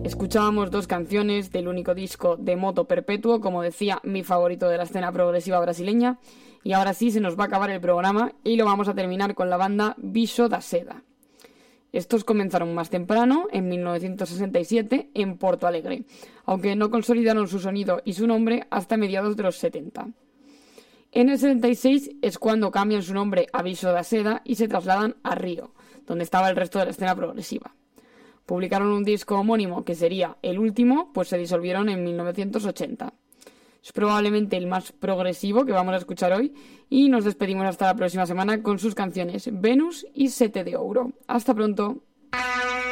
Escuchábamos 2 canciones del único disco de Moto Perpetuo, como decía, mi favorito de la escena progresiva brasileña, y ahora sí se nos va a acabar el programa y lo vamos a terminar con la banda Bicho da Seda. Estos comenzaron más temprano, en 1967, en Porto Alegre, aunque no consolidaron su sonido y su nombre hasta mediados de los 70. En el 76 es cuando cambian su nombre a Bicho da Seda y se trasladan a Río, donde estaba el resto de la escena progresiva. Publicaron un disco homónimo que sería el último, pues se disolvieron en 1980. Es probablemente el más progresivo que vamos a escuchar hoy y nos despedimos hasta la próxima semana con sus canciones Venus y Sete de Ouro. Hasta pronto.